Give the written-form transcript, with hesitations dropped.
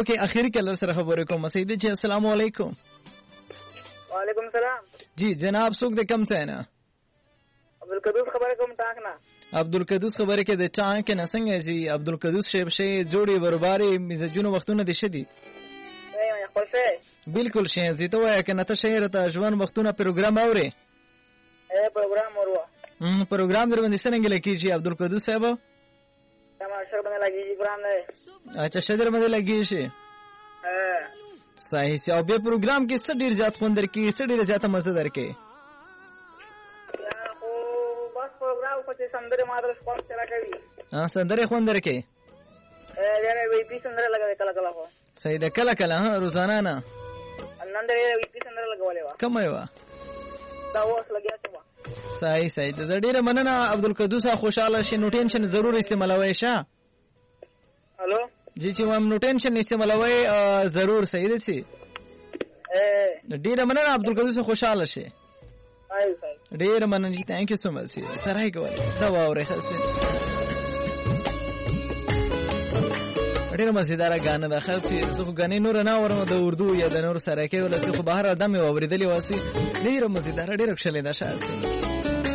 کې اخر کلر سره خبرې کوم. سید جی السلام علیکم. وعلیکم السلام. جی جناب څوک د کم څه نه؟ عبدالقدوس خبره کوم ټاک نه. عبدالقدوس خبره کې د ټانک نه څنګه جی عبدالقدوس شیب شي جوړي برباري مزجونو وختونه دي شدي. نه خوشاله. بالکل شي زیته وای کنه ته شهر ته ژوند وختونه پروګرام اوري. پروګرام وروا. پروګرام در باندې څنګه لکیږي عبدالقدوس صاحب؟ تماشا باندې لګیږي پروګرام نه. اچھا شدر باندې لګیږي شي. صحیح سی. او به پروګرام کې څه ډیر زیات خوندر کې څه ډیر زیاته مزه درکې. بس پروګرام په څه سندره مادر سپورت سره کوي. سندره خوندر کې. یاره وی پی سندره لګوي کله کله هو. صحیح ده کله کله ها روزانه نه. نن دې وی پی سندره لګولې وا. کومه وا؟ دا اوس لګیا څه وا. صحیح ده ډیره مننه عبدالقدوس. خوشاله شي نو ټینشن ضرور استعمالوي شه. الو جی چې هم نو ټینشن استعمالوي ضرور. صحیح ده سي. ډیره مننه عبدالقدوس. خوشاله شي. ډیره مننه جی. ثانک یو سو مچ. سره کوي دا وره خاصه ډیره مزیدار غانه ده. خاصه زه خو غانې نور نه اورم د اردو یا د نور سره کې ولته خو بهر ادمه اوریدلی واسي. ډیره مزیدار ډیره ښه لیدا شاسي.